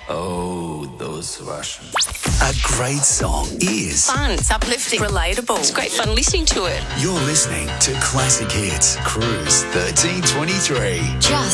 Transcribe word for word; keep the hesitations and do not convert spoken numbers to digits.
Oh, those Russians. A great song is fun, it's uplifting, relatable. It's great fun listening to it. You're listening to Classic Hits Cruise thirteen twenty-three. Just